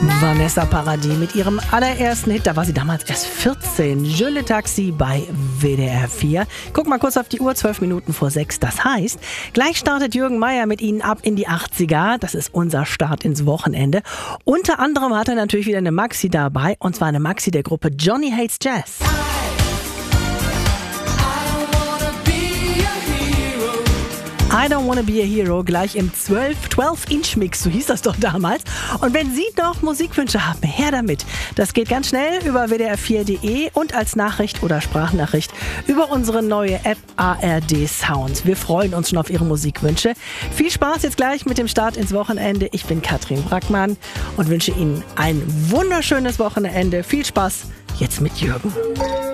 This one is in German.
Vanessa Paradis mit ihrem allerersten Hit, da war sie damals erst 14, Je le Taxi bei WDR 4. Guck mal kurz auf die Uhr, 12 Minuten vor 6. Das heißt, gleich startet Jürgen Meier mit Ihnen ab in die 80er. Das ist unser Start ins Wochenende. Unter anderem hat er natürlich wieder eine Maxi dabei, und zwar eine Maxi der Gruppe Johnny Hates Jazz. I Don't Wanna Be a Hero, gleich im 12-Inch-Mix, so hieß das doch damals. Und wenn Sie noch Musikwünsche haben, her damit. Das geht ganz schnell über wdr4.de und als Nachricht oder Sprachnachricht über unsere neue App ARD Sound. Wir freuen uns schon auf Ihre Musikwünsche. Viel Spaß jetzt gleich mit dem Start ins Wochenende. Ich bin Katrin Brackmann und wünsche Ihnen ein wunderschönes Wochenende. Viel Spaß jetzt mit Jürgen.